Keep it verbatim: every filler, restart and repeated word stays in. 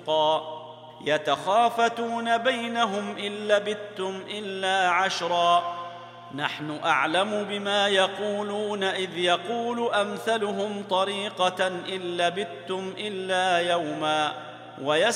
رزقا يتخافتون بينهم إن لبثتم إلا عشرا نحن أعلم بما يقولون إذ يقول أمثلهم طريقة إن لبثتم إلا يوما ويس